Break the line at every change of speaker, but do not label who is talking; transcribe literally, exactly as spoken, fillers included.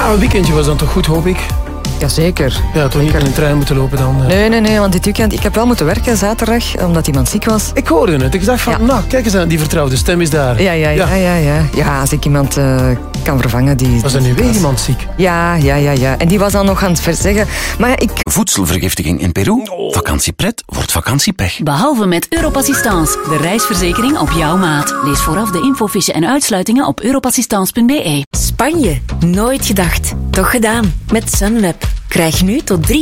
Ja, een weekendje was dan toch goed, hoop ik.
Jazeker.
Ja, toch niet in een trein moeten lopen dan. Uh.
Nee, nee, nee, want dit weekend... Ik heb wel moeten werken zaterdag, omdat iemand ziek was.
Ik hoorde het. Ik dacht van, ja. nou, kijk eens aan, die vertrouwde stem is daar.
Ja, ja, ja, ja. Ja, ja. ja als ik iemand uh, kan vervangen die...
Was er nu weer iemand ziek?
Ja, ja, ja, ja. En die was dan nog aan het verzeggen. Maar ja, ik...
Voedselvergiftiging in Peru. Oh. Vakantiepret wordt vakantiepech.
Behalve met Europassistance, de reisverzekering op jouw maat. Lees vooraf de infofiche en uitsluitingen op europassistance punt b e.
Spanje. Nooit gedacht. Toch gedaan. Met Sunweb. Krijg nu tot drie